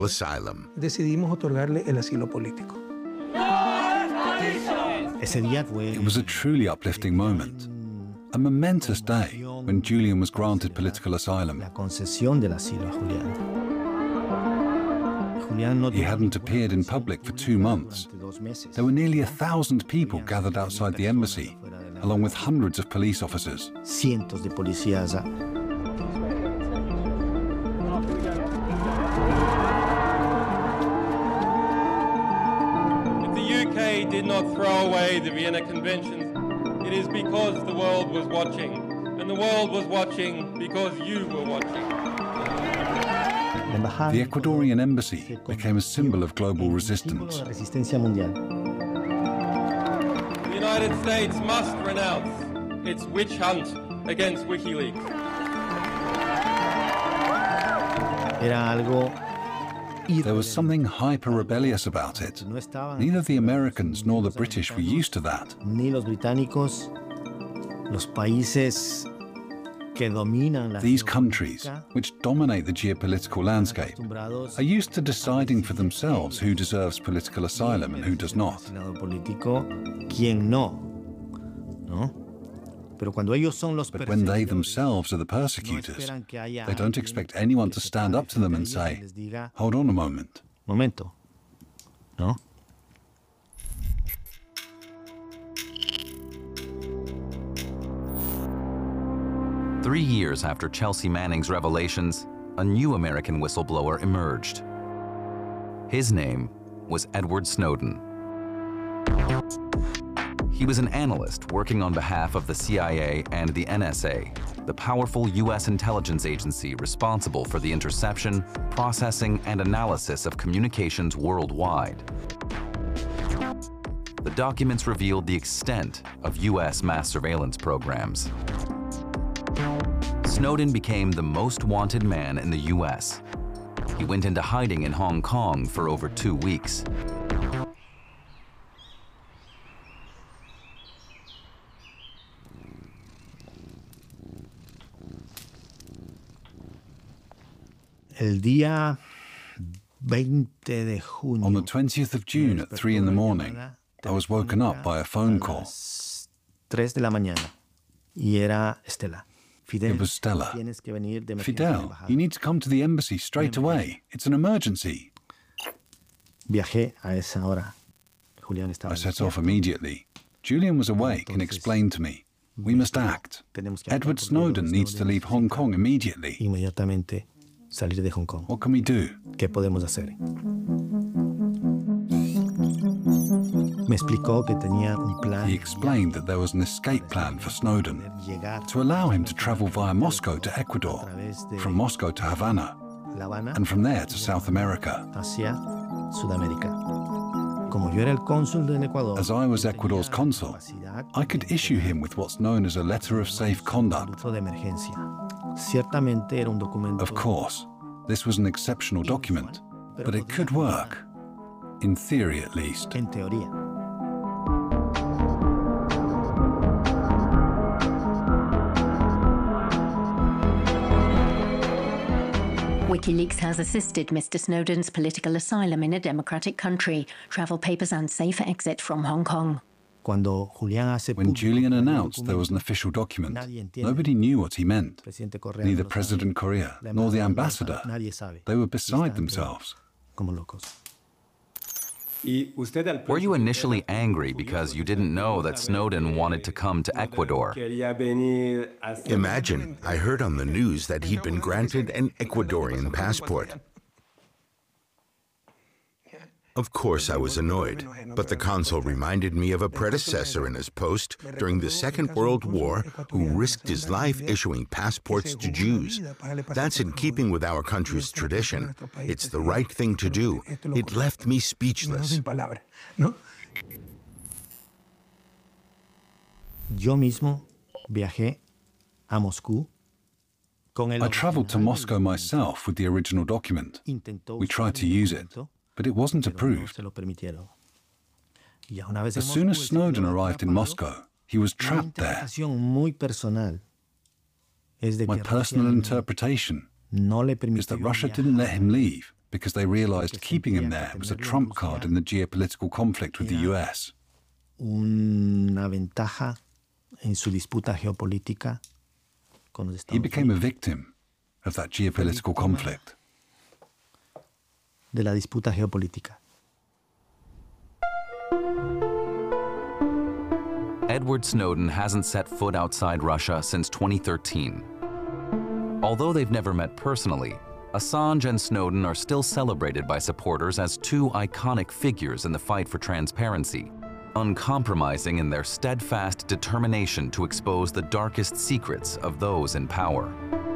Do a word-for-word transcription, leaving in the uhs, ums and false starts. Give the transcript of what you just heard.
asylum. Decidimos otorgarle el asilo político. It was a truly uplifting moment, a momentous day when Julian was granted political asylum. He hadn't appeared in public for two months. There were nearly a thousand people gathered outside the embassy, along with hundreds of police officers. Cientos de policías. If the U K did not throw away the Vienna Conventions, it is because the world was watching, and the world was watching because you were watching. The Ecuadorian embassy became a symbol of global resistance. The United States must renounce its witch hunt against WikiLeaks. There was something hyper-rebellious about it. Neither the Americans nor the British were used to that. These countries, which dominate the geopolitical landscape, are used to deciding for themselves who deserves political asylum and who does not. But when they themselves are the persecutors, they don't expect anyone to stand up to them and say, "Hold on a moment." Momento. ¿No? Three years after Chelsea Manning's revelations, a new American whistleblower emerged. His name was Edward Snowden. He was an analyst working on behalf of the C I A and the N S A, the powerful U S intelligence agency responsible for the interception, processing, and analysis of communications worldwide. The documents revealed the extent of U S mass surveillance programs. Snowden became the most wanted man in the U S. He went into hiding in Hong Kong for over two weeks. El día veinte de junio. On the twentieth of June at three in the morning, I was woken up by a phone call. Tres de la mañana. Y era Estela. It was Stella. Fidel, you need to come to the embassy straight away. It's an emergency. Viajé a esa hora. Julián estaba. I set off immediately. Julian was awake and explained to me, "We must act. Edward Snowden needs to leave Hong Kong immediately." Inmediatamente salir de Hong Kong. What can we do? ¿Qué podemos hacer? Me explicó que tenía un plan. He explained that there was an escape plan for Snowden to allow him to travel via Moscow to Ecuador, from Moscow to Havana, and from there to South America. Hacia Sudamérica. Como yo era el cónsul del Ecuador, as I was Ecuador's consul, I could issue him with what's known as a letter of safe conduct. Ciertamente era un documento. Of course, this was an exceptional document, but it could work, in theory at least. En teoría. WikiLeaks has assisted Mister Snowden's political asylum in a democratic country, travel papers and safe exit from Hong Kong. When Julian announced there was an official document, nobody knew what he meant. Neither President Correa nor the ambassador. They were beside themselves. Were you initially angry because you didn't know that Snowden wanted to come to Ecuador? Imagine, I heard on the news that he'd been granted an Ecuadorian passport. Of course I was annoyed, but the consul reminded me of a predecessor in his post during the Second World War who risked his life issuing passports to Jews. That's in keeping with our country's tradition. It's the right thing to do. It left me speechless. Yo mismo viajé a Moscú. I traveled to Moscow myself with the original document. We tried to use it, but it wasn't approved. As soon as Snowden arrived in Moscow, he was trapped there. My personal interpretation is that Russia didn't let him leave because they realized keeping him there was a trump card in the geopolitical conflict with the U S. Una ventaja en su disputa geopolítica con los Estados Unidos. He became a victim of that geopolitical conflict. De la disputa geopolítica. Edward Snowden hasn't set foot outside Russia since twenty thirteen. Although they've never met personally, Assange and Snowden are still celebrated by supporters as two iconic figures in the fight for transparency, uncompromising in their steadfast determination to expose the darkest secrets of those in power.